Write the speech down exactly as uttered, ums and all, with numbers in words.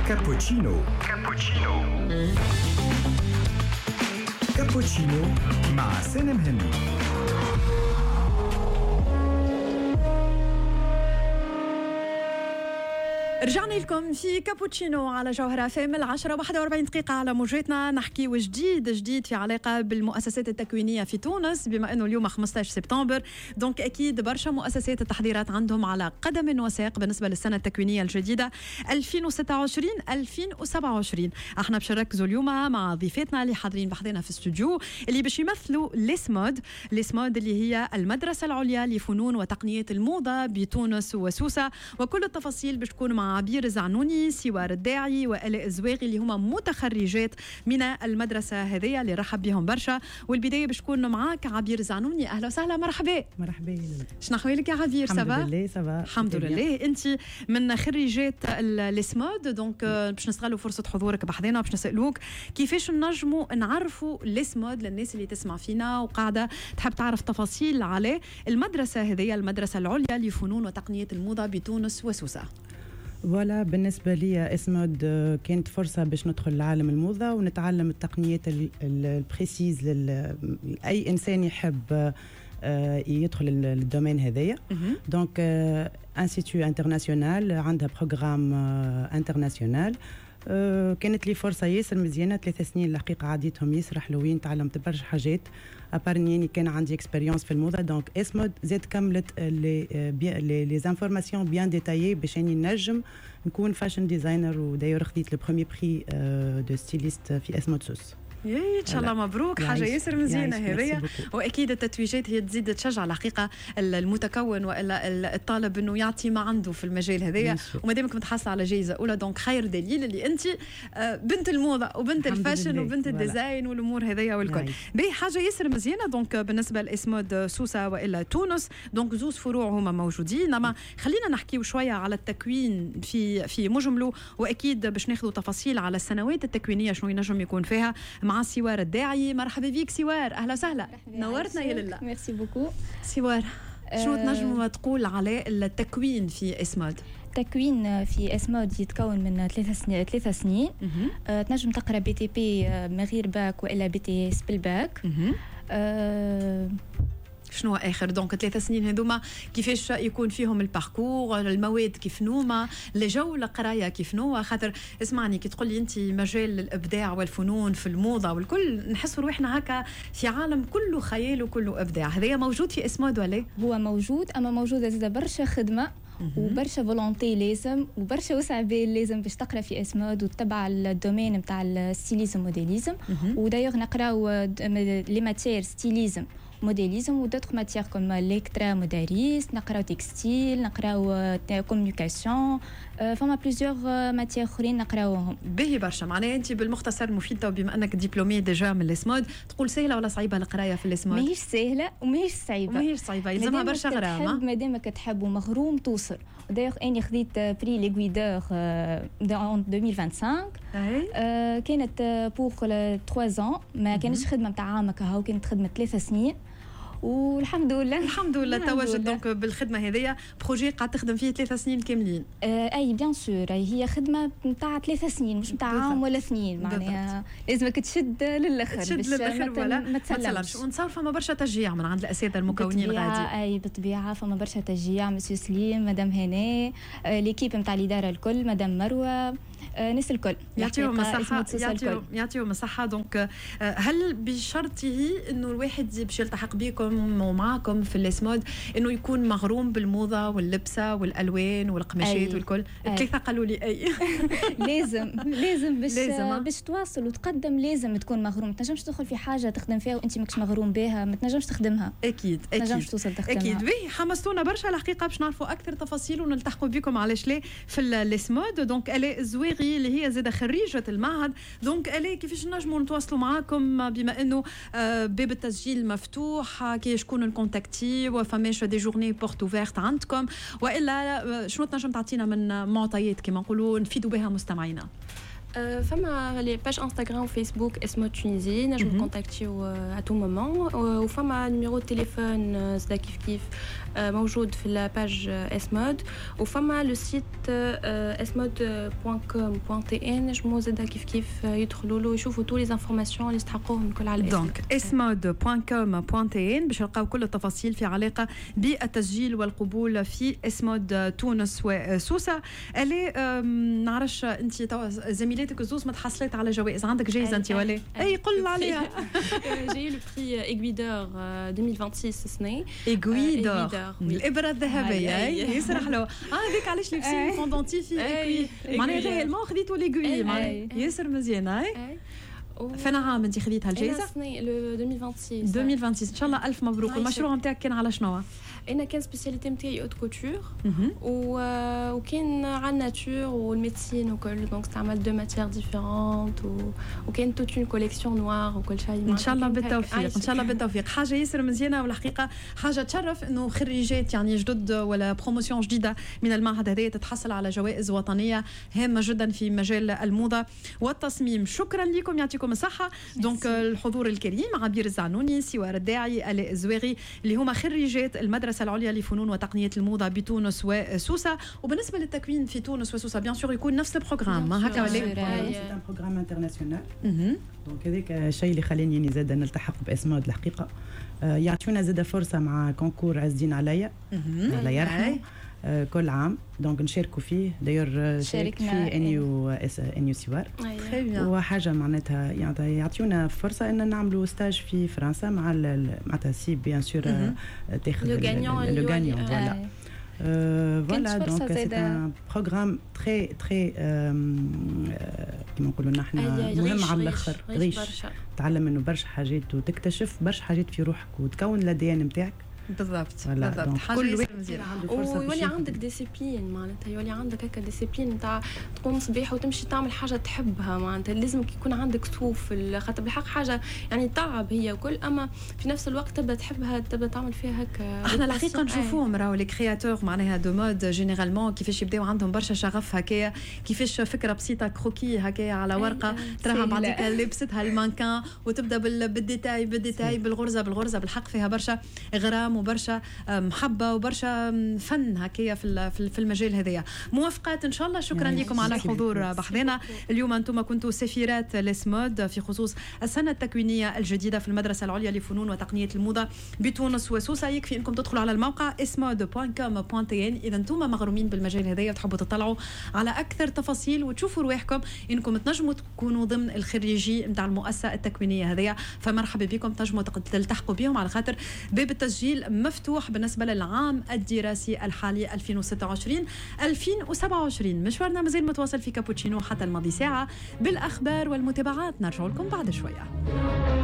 كابوتشينو كابوتشينو كابوتشينو مع سالم هني. رجعنا لكم في كابوتشينو على جوهرة فام العشرة واحدة وأربعين دقيقة على موجتنا. نحكي وجديد جديد في علاقة بالمؤسسات التكوينية في تونس، بما أنه اليوم خمسة عشر سبتمبر، دونك أكيد برشا مؤسسات التحضيرات عندهم على قدم وساق بالنسبة للسنة التكوينية الجديدة ألفين وستة وعشرين ألفين وسبعة وعشرين. احنا باش نركزوا اليوم مع ضيفتنا اللي حاضرين بحضنا في الاستوديو اللي باش يمثلوا ليسمود. ليسمود اللي هي المدرسة العليا لفنون وتقنية الموضة بتونس وسوسة، وكل التفاصيل باش تكون مع عبير زعنوني، سوار الداعي وآلاء الزواغي اللي هما متخرجات من المدرسة هذه اللي رحب بهم برشا. والبداية باش تكون معاك عبير زعنوني. أهلا وسهلا. مرحبا. مرحبا. شنو أحوالك يا عبير؟ الحمد لله سافا. الحمد لله. أنت من خريجات الاسمود، دونك باش نستغلوا فرصة حضورك بحضنا باش نسألوك كيفاش نجموا نعرفوا الاسمود للناس اللي تسمع فينا وقاعدة تحب تعرف تفاصيل على المدرسة هذه، المدرسة العليا لفنون وتقنية الموضة بتونس وسوسة. ولا بالنسبة لي اسمود كانت فرصة باش ندخل لعالم الموضة ونتعلم التقنيات البريسيز لأي إنسان يحب يدخل الدومين هذايا. دونك انستيتيو انترناسيونال عندها بروغرام انترناسيونال. أه كانت لي فرصة ياسر مزيانة، ثلاث سنين الحقيقة عديتهم ياسر حلوين، تعلمت برشا حاجات أبارنيني كان عندي اكسبيريونس في الموضة. دونك اسمود زاد كملت لي لي لي انفورماسيون بيان ديتايي باش اني نجم نكون فاشن ديزاينر. ودايور خديت لو بروميير بري دو ستيليست في اسمود سوس. ان شاء الله مبروك، حاجه ياسر مزيانه هذيا. واكيد التتويجات هي تزيد تشجع الحقيقه المتكون والا الطالب انه يعطي ما عنده في المجال هذايا، وما دامك متحصل على جائزه اولى دونك خير دليل اللي انت بنت الموضه وبنت الفاشن وبنت الديزاين والامور هذيا والكل. باهي حاجه ياسر مزيانه. دونك بالنسبه لاسمود سوسه والا تونس، دونك زوز فروع هما موجودين. اما خلينا نحكيو شويه على التكوين في في مجمله، واكيد باش ناخذوا تفاصيل على السنوات التكوينيه شنو ينجم يكون فيها مع سوار الداعي. مرحبا بيك سوار. اهلا وسهلا. نورتنا يا لله. ميرسي بوكو. سوار شنو تنجم تقول على التكوين في اسمود؟ التكوين في اسمود يتكون من ثلاث سنين ثلاث سنين. أه تنجم تقرا بي تي بي من غير باك والا بي تي اس بالباك. أه شنو اخر دونك ثلاث سنين هذوما كيفاش يكون فيهم الباركور، المواد كيف نوما، الجو القرايه كيف نوما؟ خاطر اسمعني كي تقول لي انت مجال الابداع والفنون في الموضه والكل نحس روحنا هكا في عالم كله خيال وكله ابداع. هذا موجود في اسمود ولا؟ هو موجود، اما موجوده زاد برشا خدمه وبرشا فولونتي لازم وبرشا وسع بال لازم باش تقرا في اسمود وتتبع الدومين نتاع الستيليزم موديليزم. ودايوغ نقراو لي ماتير ستيليزم موديليزم ودوتر ماتيير كوم ليكترا مداريس، نقراو تكستيل، نقراو كومونيكاسيون، فما بليزيور ماتيير اخرين نقراوهم. باهي برشا. معناها انت بالمختصر مفيده، وبما انك دبلومي ديجا من الاسمود تقول سهله ولا صعيبه القرايه في الاسمود؟ ماهيش سهله وماهيش صعيبه. ماهيش صعيبه، يلزمها برشا غرامه. مادامك تحب ومغروم توصل. دايوغ اني خديت بري لي غويدور دون ألفين وخمسة وعشرين. كانت بوغ ثلاثة ans، ما كانش خدمه نتاع عامك هاو، كانت خدمه ثلاث سنين والحمد لله. الحمد لله تواجد دونك بالخدمه هذيا بروجي قاعد تخدم فيه ثلاث سنين كاملين. آه اي بيان سور، هي خدمه نتاع ثلاث سنين مش نتاع عام ولا اثنين، معناها لازمك تشد للاخر تشد للاخر ولا ما تسلمش. ونصار فما برشا تشجيع من عند الاساتذه المكونين غادي. اي بالطبيعه فما برشا تشجيع. مسيو سليم، مدام هناء، آه ليكيب نتاع الاداره الكل، مدام مروه، آه ناس الكل يعطيهم الصحه. يعطيهم يعطيهم الصحه. دونك آه هل بشرطه انه الواحد باش يلتحق بكم ومعاكم في الاسمود انه يكون مغروم بالموضه واللبسه والالوان والقماشات والكل؟ الثلاثه قالوا لي اي. لازم لازم باش باش تواصل وتقدم لازم تكون مغروم. ما تنجمش تدخل في حاجه تخدم فيها وانت ماكش مغروم بها، ما تنجمش تخدمها. اكيد اكيد ما تنجمش توصل تخدمها. اكيد. بي حمستونا برشا الحقيقه باش نعرفوا اكثر تفاصيل ونلتحقوا بكم علاش لا في الاسمود. دونك آلاء الزواغي اللي هي زاده خريجه المعهد. دونك آلاء كيفاش نجموا نتواصلوا معاكم بما انه باب التسجيل مفتوح؟ كي شكون نكونتاكتي وفماش دي جورني بورت اوفيرت عندكم، والا شنو تنجم تعطينا من معطيات كما نقولوا نفيدوا بها مستمعينا؟ فما لي باج انستغرام وفيسبوك اسمه تونيزي نجم كونتاكتيو ا تو مومون وفما نيميرو تليفون زاد كيف كيف موجود في الباج اسمود وفما لو سيت اسمود بوان كوم بوان تي ان نجمو زاد كيف كيف يدخلوا له يشوفوا تو لي زانفورماسيون اللي يستحقوهم كل على الاسم دونك اسمود بوان كوم بوان تي ان باش نلقاو كل التفاصيل في علاقه بالتسجيل والقبول في اسمود تونس وسوسه. اللي نعرفش انت زميلاتك الزوز ما تحصلت على جوائز عندك جايزه انت ولا اي قل عليها جاي لو بري ايغويدور ألفين وستة وعشرين السنه ايغويدور الابره الذهبيه يسرح له اه هذيك علاش لابسين فوندونتي في ايغوي معناها ريالمون خديتوا ليغوي معناها ياسر مزيان اي فانا عام انت خديتها الجائزه ألفين وستة وعشرين ألفين وستة وعشرين ان شاء الله الف مبروك. المشروع نتاعك كان على شنو؟ انا كان سبيسياليتي نتاعي اوت كوتور وكان على الناتور والميديسين وكل دونك استعملت دو ماتيير ديفيرونت وكان توت اون كوليكسيون نوار وكل شيء. ان شاء الله بالتوفيق ان شاء الله بالتوفيق. حاجه ياسر مزيانه والحقيقه حاجه تشرف انه خريجات يعني جدد ولا بروموسيون جديده من المعهد هذا تتحصل على جوائز وطنيه هامه جدا في مجال الموضه والتصميم. شكرا لكم يعطيكم الصحه. دونك الحضور الكريم عبير الزعنوني سوار الداعي الاء الزواغي اللي هما خريجات المدرسه العليا لفنون وتقنيه الموضه بتونس وسوسه. وبالنسبه للتكوين في تونس وسوسه بيان سور يكون نفس البروغرام هكا ولا سي ان بروغرام انترناسيونال. دونك هذاك الشيء اللي خلاني اني زاد نلتحق باسمود الحقيقه. يعطيونا زاد فرصه مع كونكور عز الدين عليا الله يرحمه كل عام دونك نشاركوا فيه. داير شاركت فيه انيو انيو سوار وحاجه معناتها يعطيونا فرصه ان نعملوا ستاج في فرنسا مع معناتها سي بيان سور تاخذ لو غانيون لو غانيون فوالا فوالا دونك سي ان بروغرام تري تري كيما نقولوا نحن مهم على الاخر ريش تعلم منه برشا حاجات وتكتشف برشا حاجات في روحك وتكون الدي ان نتاعك بالضبط بالضبط. كل واحد عنده فرصه ويولي عندك ديسيبلين معناتها يولي عندك هكا ديسيبلين نتاع تقوم صباح وتمشي تعمل حاجه تحبها معناتها لازم يكون عندك صوف خاطر بالحق حاجه يعني تعب هي وكل اما في نفس الوقت تبدا تحبها تبدا تعمل فيها هكا. احنا الحقيقه نشوفوهم راهو لي كرياتور معناها دو مود جينيرالمون كيفاش يبداو عندهم برشا شغف هكايا كيفاش فكره بسيطه كروكي هكايا على ورقه تراها بعديك لبستها المانكان وتبدا بالديتاي بالديتاي بالغرزه بالغرزه بالحق فيها برشا غرام وبرشا محبه وبرشا فن هكايا في في المجال هذايا. موافقات ان شاء الله. شكرا لكم على الحضور بحضنا اليوم. انتم كنتوا سفيرات لسمود في خصوص السنه التكوينيه الجديده في المدرسه العليا لفنون وتقنيه الموضه بتونس وسوسه. يكفي انكم تدخلوا على الموقع اسمود بوان كوم بوان تي ان اذا انتم مغرومين بالمجال هذايا وتحبوا تطلعوا على اكثر تفاصيل وتشوفوا رواحكم انكم تنجموا تكونوا ضمن الخريجي نتاع المؤسسه التكوينيه هذايا. فمرحبا بكم تنجموا تلتحقوا بهم على خاطر باب التسجيل مفتوح بالنسبه للعام الدراسي الحالي ألفين وستة وعشرين ألفين وسبعة وعشرين. مشوارنا مازال متواصل في كابوتشينو حتى الماضي ساعه بالاخبار والمتابعات. نرجع لكم بعد شويه.